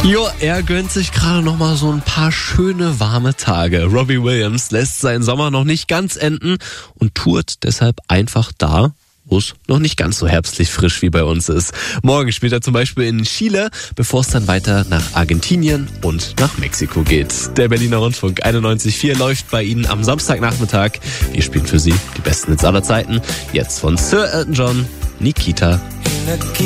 Jo, er gönnt sich gerade noch mal so ein paar schöne warme Tage. Robbie Williams lässt seinen Sommer noch nicht ganz enden und tourt deshalb einfach da, wo es noch nicht ganz so herbstlich frisch wie bei uns ist. Morgen spielt er zum Beispiel in Chile, bevor es dann weiter nach Argentinien und nach Mexiko geht. Der Berliner Rundfunk 91.4 läuft bei Ihnen am Samstagnachmittag. Wir spielen für Sie die besten Hits aller Zeiten. Jetzt von Sir Elton John, Nikita.